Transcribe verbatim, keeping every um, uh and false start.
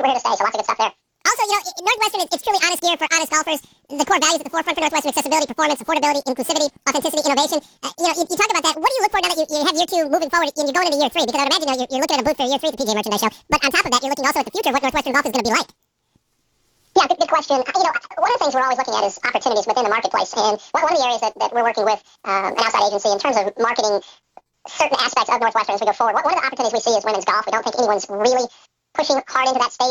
we're here to stay, so lots of good stuff there. Also, you know, Northwestern, it's truly honest gear for honest golfers. The core values at the forefront for Northwestern: accessibility, performance, affordability, inclusivity, authenticity, innovation. Uh, you know, you, you talk about that. What do you look for now that you, you have year two moving forward and you're going into year three? Because I would imagine you know, you're, you're looking at a booth for year three at the P G A Merchandise Show. But on top of that, you're looking also at the future of what Northwestern golf is going to be like. Yeah, good, good question. You know, one of the things we're always looking at is opportunities within the marketplace. And one, one of the areas that, that we're working with um, an outside agency in terms of marketing certain aspects of Northwestern as we go forward. One, one of the opportunities we see is women's golf. We don't think anyone's really pushing hard into that space.